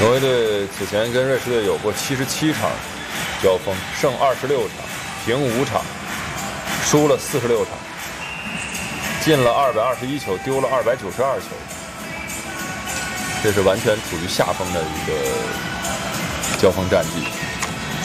挪威队此前跟瑞士队有过77场交锋，胜26场，平5场，输了46场，进了221球，丢了292球，这是完全处于下风的一个交锋战绩。